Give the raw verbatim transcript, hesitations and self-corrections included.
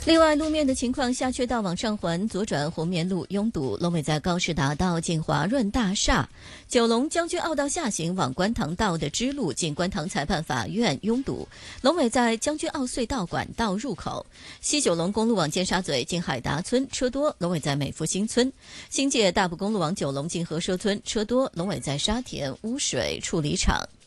另外，路面的情况，下缺道往上环左转红棉路拥堵，龙尾在高士达道近华润大厦；九龙将军澳道下行往观塘道的支路近观塘裁判法院拥堵，龙尾在将军澳隧道管道入口；西九龙公路往尖沙咀近海达村车多，龙尾在美福新村；新界大埔公路往九龙近和社村车多，龙尾在沙田污水处理厂。